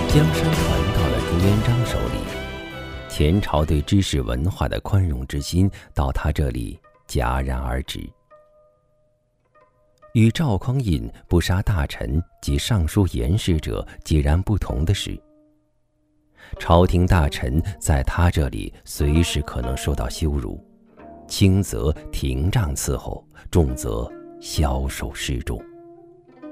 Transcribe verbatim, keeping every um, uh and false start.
江山传到了朱元璋手里，前朝对知识文化的宽容之心到他这里戛然而止。与赵匡胤不杀大臣及尚书言事者截然不同的是，朝廷大臣在他这里随时可能受到羞辱，轻则廷杖伺候，重则枭首示众。